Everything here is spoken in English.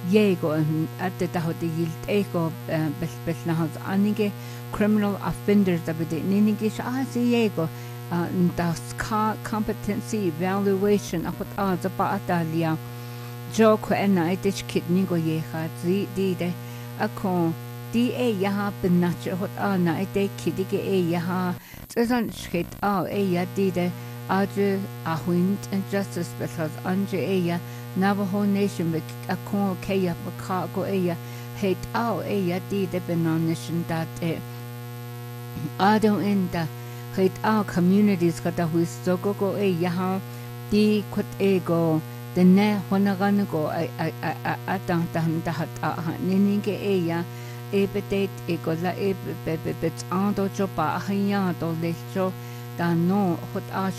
Yego and at the Tahoti Yield Ego Belnahas Anige criminal offenders that with Ninigish Yego das competency evaluation of what the Batalia Joko and Nightish Kidnigo Yeha Zide Akon D.A. Yaha Benacha hot night day Kidige Yaha doesn't shit ya dide Adre Ahwind and Justice because Andre Aya Navajo Nation with Akon Kaya Bakago Aya hate ya dide Benonition that Ado in the hate communities got a Huistogo Yaha D quit ego the ne Honaganago I don't that Ninige Aya Ebedet egola ebebet ando chopa ahiyado lecho da no hot